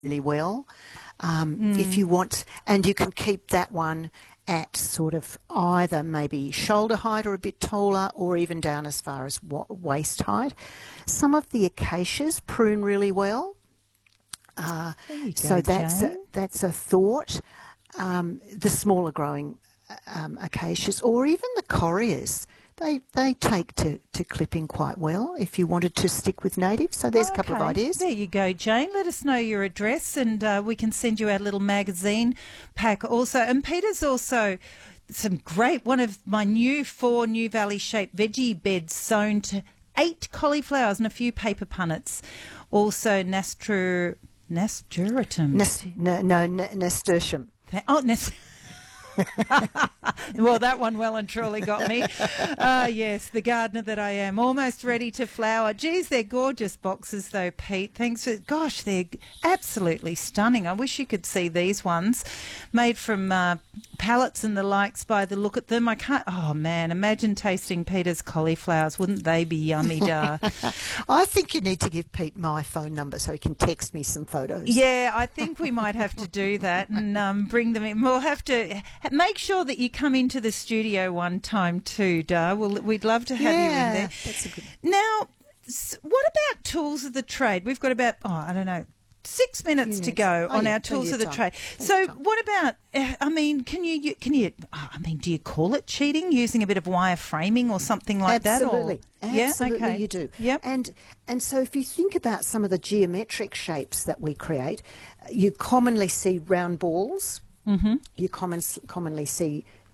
really well. If you want, and you can keep that one at sort of either maybe shoulder height or a bit taller, or even down as far as waist height. Some of the acacias prune really well. There you go, So Jane. that's a thought. The smaller growing acacias, or even the correas, they take to clipping quite well if you wanted to stick with native. So there's a couple of ideas. There you go, Jane. Let us know your address and we can send you our little magazine pack also. And Peter's also some great, one of my new 4 New Valley shaped veggie beds sown to 8 cauliflowers and a few paper punnets. Also nasturtium. Nasturtium. Oh, well, that one well and truly got me. Yes, the gardener that I am, almost ready to flower. Geez, they're gorgeous boxes though, Pete. Thanks for, gosh, they're absolutely stunning. I wish you could see these ones made from pallets and the likes by the look at them. I can't, oh man, imagine tasting Peter's cauliflowers. Wouldn't they be yummy, Dar? I think you need to give Pete my phone number so he can text me some photos. Yeah, I think we might have to do that and bring them in. We'll have to make sure that you come into the studio one time too, Dar. We'd love to have you in there. That's a good. Now, what about tools of the trade? We've got about, I don't know, 6 minutes to go on our tools of the trade. So what about, I mean, do you call it cheating, using a bit of wire framing or something like that? Absolutely, Yeah, okay. You do. Yep. And so if you think about some of the geometric shapes that we create, you commonly see round balls. Mm-hmm. You commonly see